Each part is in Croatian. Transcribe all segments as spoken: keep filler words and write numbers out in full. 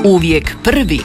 Uvijek prvi.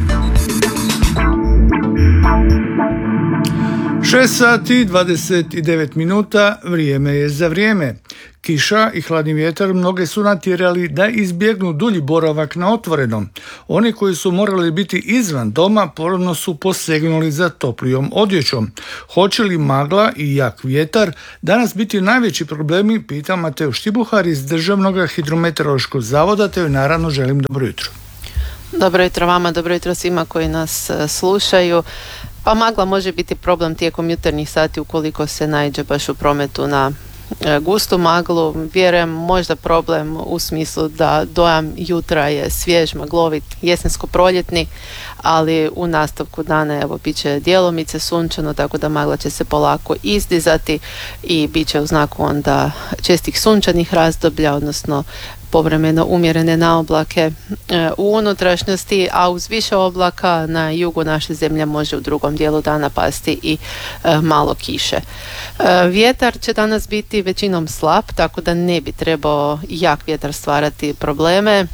šest sati dvadeset devet minuta, vrijeme je za vrijeme. Kiša i hladni vjetar mnoge su natjerali da izbjegnu dulji boravak na otvorenom. Oni koji su morali biti izvan doma ponovno su posegnuli za toplijom odjećom. Hoće li magla i jak vjetar danas biti najveći problemi, pita Mateo Štibuhar iz Državnog hidrometeorološkog zavoda, te joj naravno želim dobro jutro. Dobro jutro vama, dobro jutro svima koji nas slušaju. Pa magla može biti problem tijekom jutarnjih sati ukoliko se naiđe baš u prometu na gustu maglu. Vjerujem možda problem u smislu da dojam jutra je svjež, maglovit, jesensko-proljetni, ali u nastavku dana evo bit će djelomice sunčano, tako da magla će se polako izdizati i bit će u znaku onda čestih sunčanih razdoblja, odnosno povremeno umjerene naoblake e, u unutrašnjosti, a uz više oblaka na jugu naše zemlje može u drugom dijelu dana pasti i e, malo kiše. E, vjetar će danas biti većinom slab, tako da ne bi trebao jak vjetar stvarati probleme.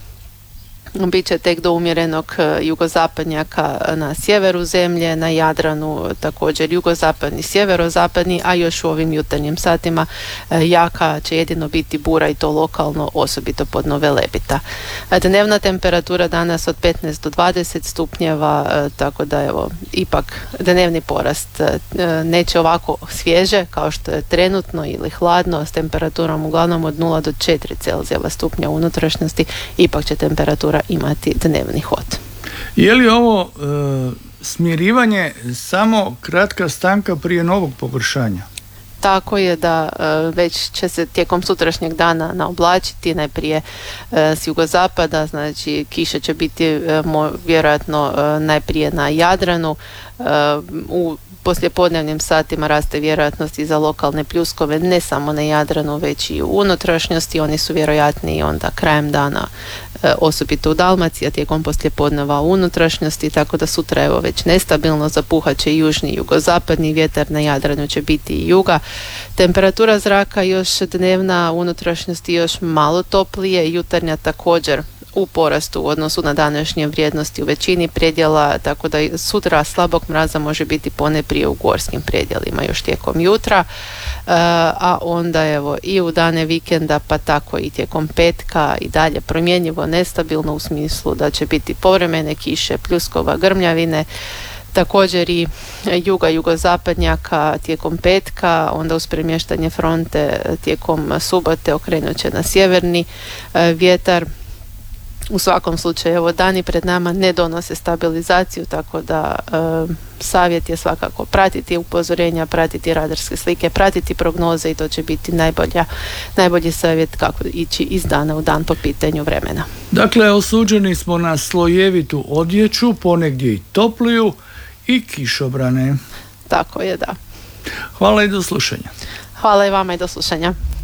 Biće tek do umjerenog jugozapadnjaka na sjeveru zemlje, na Jadranu također jugozapadni, sjeverozapadni, a još u ovim jutarnjim satima jaka će jedino biti bura i to lokalno, osobito pod Nove Lebita. Dnevna temperatura danas od petnaest do dvadeset stupnjeva, tako da evo, ipak dnevni porast neće ovako svježe kao što je trenutno ili hladno, s temperaturom uglavnom od nula do četiri Celzijeva stupnja unutrašnjosti, ipak će temperatura imati dnevni hod. Je li ovo e, smirivanje samo kratka stanka prije novog pogoršanja? Tako je da e, već će se tijekom sutrašnjeg dana naoblačiti, najprije e, s jugozapada, znači kiša će biti e, mo, vjerojatno e, najprije na Jadranu, e, u poslijepodnevnim satima raste vjerojatnost i za lokalne pljuskove, ne samo na Jadranu, već i u unutrašnjosti. Oni su vjerojatniji onda krajem dana, e, osobito u Dalmaciji, a tijekom poslijepodneva u unutrašnjosti, tako da sutra evo već nestabilno, zapuhat će južni i jugozapadni vjetar, na Jadranu će biti i juga. Temperatura zraka još dnevna, u unutrašnjosti još malo toplije, jutarnja također u porastu u odnosu na današnje vrijednosti u većini predjela, tako da sutra slabog mraza može biti poneprije u gorskim predjelima još tijekom jutra, a onda evo i u dane vikenda pa tako i tijekom petka i dalje promjenjivo, nestabilno u smislu da će biti povremene kiše, pljuskova, grmljavine, također i juga, jugozapadnjaka tijekom petka, onda uz premještanje fronte tijekom subote okrenut će na sjeverni vjetar. U svakom slučaju, evo, dani pred nama ne donose stabilizaciju, tako da e, savjet je svakako pratiti upozorenja, pratiti radarske slike, pratiti prognoze i to će biti najbolja, najbolji savjet kako ići iz dana u dan po pitanju vremena. Dakle, osuđeni smo na slojevitu odjeću, ponegdje i topliju i kišobrane. Tako je, da. Hvala i do slušanja. Hvala i vama i do slušanja.